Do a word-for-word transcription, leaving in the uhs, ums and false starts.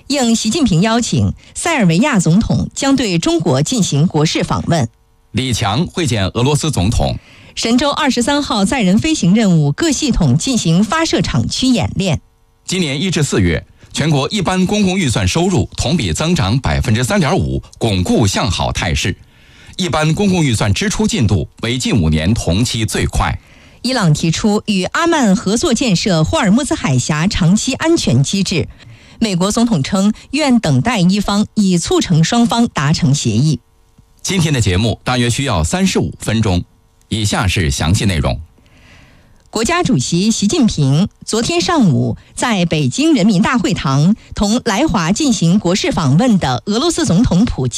应习近平邀请，塞尔维亚总统将对中国进行国事访问。 李强会见俄罗斯总统。 神舟二十三号载人飞行任务各系统进行发射场区演练。 今年一至四月，全国一般公共预算收入同比增长百分之三点五，巩固向好态势。一般公共预算支出进度为近五年同期最快。 伊朗提出与阿曼合作建设霍尔木兹海峡长期安全机制。美国总统称愿等待一方，以促成双方达成协议。 今天的节目大约需要三十五分钟，以下是详细内容。 国家主席习近平昨天上午在北京人民大会堂同来华进行国事访问的俄罗斯总统普京